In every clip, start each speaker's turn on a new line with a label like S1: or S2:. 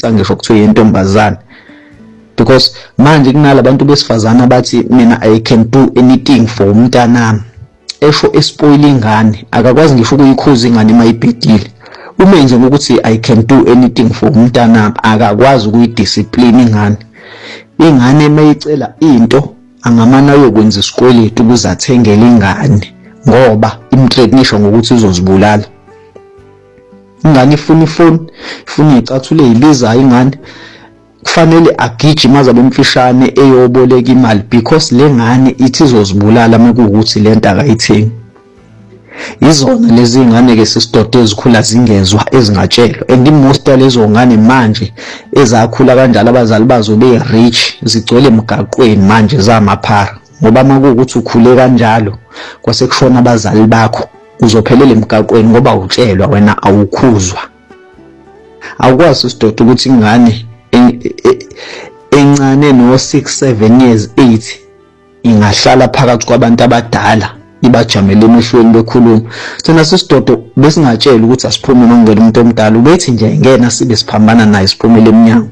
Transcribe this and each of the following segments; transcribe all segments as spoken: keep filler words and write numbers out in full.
S1: ifica ngisho kuthiwa yentombazane, because manje kunalabantu besifazana bathi mina I can do anything for umntanami, esho espoil ingane, akakwazi ngisho ukuyikhuza ingane mayibhedile. Uma nje ukuthi I can do anything for umntanami, akakwazi ukuyidiscipline ingane. Ingane mayicela into angamana yokwenza isikweletu ukuze athengele ingane ngoba imthreatenisha ngokuthi izozibulala. Ingane ifuna ifoni, ifuna icathulo ezibizayo ingane, kufanele agijime aze abemfishane eyoboleka imali because lengane ithi izozibulala mekuwukuthi lento akayithengi. Izona lezi ngane ke sisidoda ezikhula zingezwa ezingatshelwa, and most lezo ngane manje ezakhula kanjalo abazali bazo be rich zigcwele emgaqweni manje zamaphara, ngoba makuwukuthi ukhule kanjalo kwase kushona abazali bakho uzophelela emgaqweni ngoba utshelwa wena awukhuzwa. Awukwazi isidoda ukuthi ingane encane no six seven years eight ingahlala phakathi kwabantu abadala ibajamele emehlweni bekhuluma. Thina sisidodo besingatshela ukuthi asiphume nongena umuntu omdala, ubethi nje ngena sibe siphambana naye siphumele eminyango.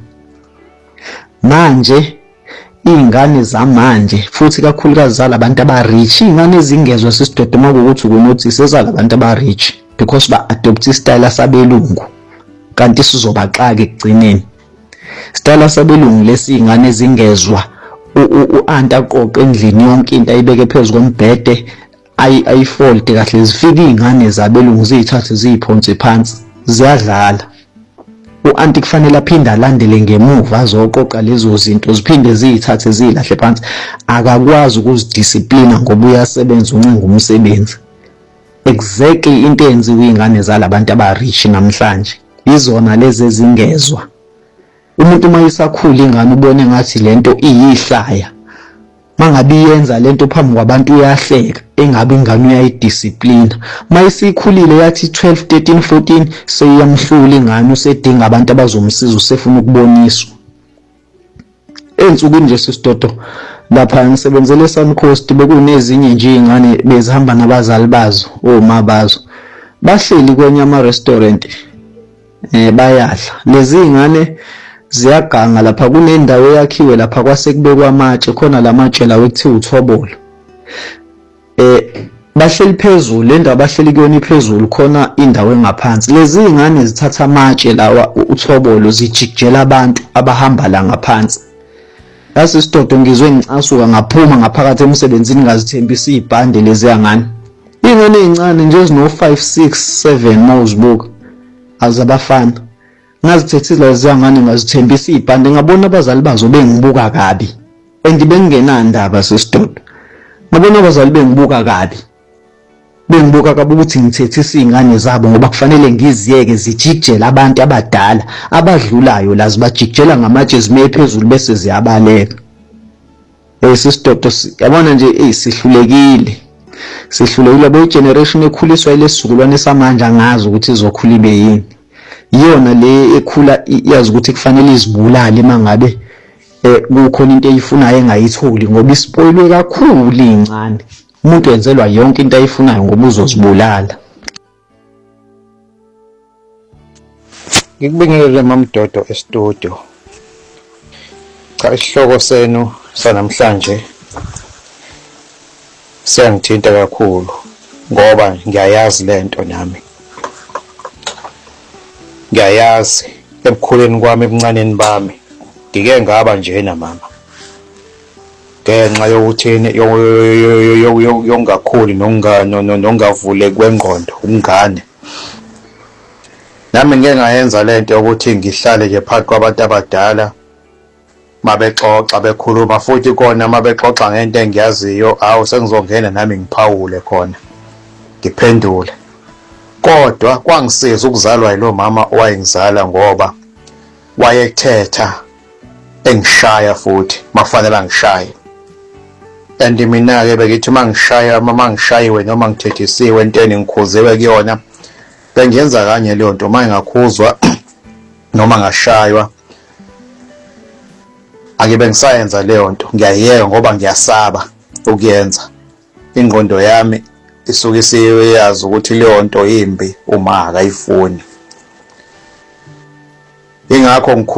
S1: Manje ingane zamanje futhi kakhulukazi zalabantu abarich, ingane ezingezwe sisidodo makuwukuthi ukunothisa ezalabantu abarich because ba adopt istyle sabelungu kanti sizobaxaka ekugcineni. Style sabelungu lesi ingane ezingezwa u-aunt aqoqe endlini yonke into ayibeke phezulu kombhede ayifold kahle, zifika ingane zabelungu ziyithathe ziyiphonse phansi ziyadlala. U-aunt kufanele aphinde alandele ngemuva azoqoqa lezo zinto ziphinde ziyithathe ziyilahle phansi. Akakwazi ukuzidisciplina ngoba uyasebenza uncenga umsebenzi. Exactly into eyenziwe ingane zalabantu abarich namhlanje izona lezi ezingezwa. Umuntu mayisakhula ingane ubone ngathi lento iyihlaya, mangabe iyenza lento phambi kwabantu uyahleka, engabe ingane uyayidisciplina. Mayisikhulile yathi twelve thirteen fourteen seyiyamhlula ingane, usedinga abantu abazomsiza, usefuna ukuboniswa. Ensukwini nje sisidodo lapha ngisebenzele Suncoast bekunezinye nje ingane bezihamba nabazali bazo oma bazo bahleli kwenye ama restaurant eh bayadla. Lezi ingane ziyaganga lapha kunendawo yakhiwe lapha kwase kubekwa amatshe, khona lamatshe lawo ekuthiwa uthobolo. Eh bahleli phezulu, le ndawo bahleli kuyona iphezulu khona indawo engaphansi. Lezi ingane zithatha amatshe lawa uthobolo zijikjela abantu abahamba la ngaphansi. Yasi sidodo ngizwe ngicasuka ngaphuma ngaphakathi emsebenzini ngazithembisa ibhande lezi ngane. Ingane ezincane nje ezino five six seven mawuzibuka azabafana. Ngazithethisa lezi ngane ngazithembisa ibhande, ngabona abazali bazo bengibuka kabi and bengenandaba sesidodo. Ngabona abazali bengibuka kabi bengibuka kabi ukuthi ngithethisa izingane zabo ngoba kufanele ngiziyeke zijikjela abantu abadala abadlulayo lazi bajikjela ngamatshe zime phezulu bese ziyabaleka. Eh sisidodo yabona nje esihlulekile sihlulekile bo generation ekhuliswa ilesizukulwane samanje angazi ukuthi izokhula ibe yini. Iyona le ekhula iyazi ukuthi kufanele izibulale mangabe eh kukhona into eyifunayo engayitholi ngoba ispoilwe kakhulu incane. Umuntu wenzelwa yonke into ayifunayo ngoba uzozibulala.
S2: Ngikubingelele mamdodo e-studio. Cha isihloko senu sanamhlanje siyangithinta kakhulu ngoba ngiyayazi lento nami. Ngiyayazi ebukhuleni kwami ebuncaneni bami ngike ngaba njena mama. Ngenxa yokuthini yongakhuli nongavule kwengqondo umngane. Nami ngeke ngayenza lento yokuthi ngihlale nje phakathi kwabantu abadala mabexoxa bekhuluma, futhi kona mabexoxa ngento engiyaziyo awu sengizongena nami ngiphawule khona ngiphendule. Kodwa kwangisiza ukuzalwa yilo mama owayengizala ngoba wayethetha engishaya futhi makufanele angishaye. And mina ke bekithi mangishaya mama ngishayiwe noma ngithethisiwe entweni ngikhuziwe kuyona bengenza kanye leyo nto mayingakhuzwa noma ngashaywa akibe ngisayenza leyo nto. Ngiyayeka ngoba ngiyasaba ukuyenza. Ingqondo yami isuke isiyazi ukuthi leyo nto imbi uma akayifuni. Ingakho